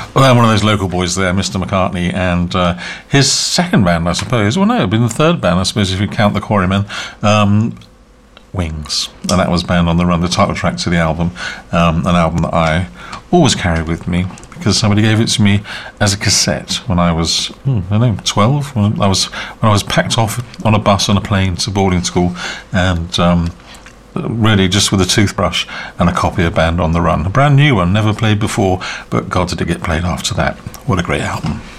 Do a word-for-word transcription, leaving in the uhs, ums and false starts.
Well, I'm one of those local boys there, Mister McCartney, and uh, his second band, I suppose. Well, no, it'd been the third band, I suppose, if you count the Quarrymen. Um, Wings, and that was Band on the Run, the title track to the album, um, an album that I always carry with me because somebody gave it to me as a cassette when I was, hmm, I don't know, twelve. When I was when I was packed off on a bus on a plane to boarding school, and um, really just with a toothbrush and a copy of Band on the Run, a brand new one, never played before, but God did it get played after that. What a great album.